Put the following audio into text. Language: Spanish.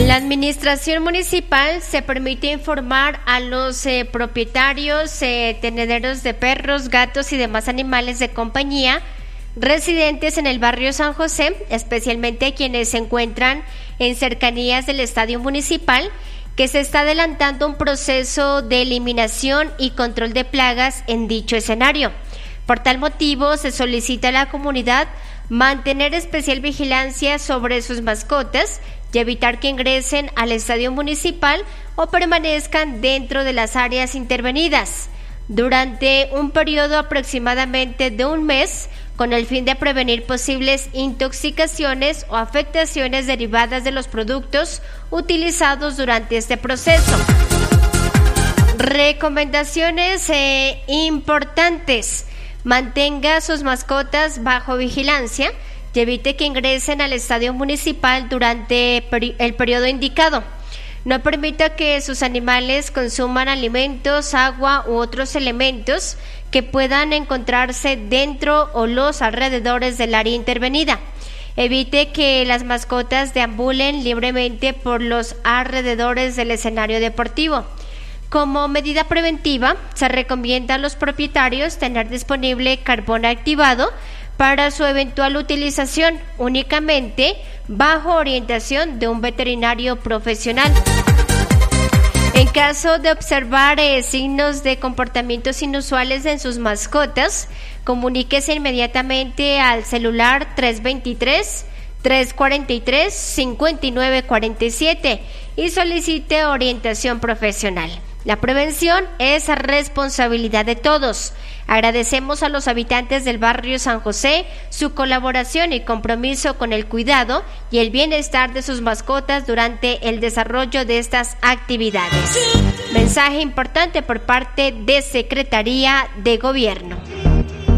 La administración municipal se permite informar a los propietarios, tenederos de perros, gatos y demás animales de compañía residentes en el barrio San José, especialmente a quienes se encuentran en cercanías del estadio municipal, que se está adelantando un proceso de eliminación y control de plagas en dicho escenario. Por tal motivo, se solicita a la comunidad mantener especial vigilancia sobre sus mascotas y evitar que ingresen al estadio municipal o permanezcan dentro de las áreas intervenidas durante un periodo aproximadamente de un mes, con el fin de prevenir posibles intoxicaciones o afectaciones derivadas de los productos utilizados durante este proceso. Recomendaciones importantes: mantenga sus mascotas bajo vigilancia y evite que ingresen al estadio municipal durante el periodo indicado. No permita que sus animales consuman alimentos, agua u otros elementos que puedan encontrarse dentro o los alrededores del área intervenida. Evite que las mascotas deambulen libremente por los alrededores del escenario deportivo. Como medida preventiva, se recomienda a los propietarios tener disponible carbón activado para su eventual utilización, únicamente bajo orientación de un veterinario profesional. En caso de observar signos de comportamientos inusuales en sus mascotas, comuníquese inmediatamente al celular 323-343-5947 y solicite orientación profesional. La prevención es responsabilidad de todos. Agradecemos a los habitantes del barrio San José su colaboración y compromiso con el cuidado y el bienestar de sus mascotas durante el desarrollo de estas actividades. Mensaje importante por parte de Secretaría de Gobierno.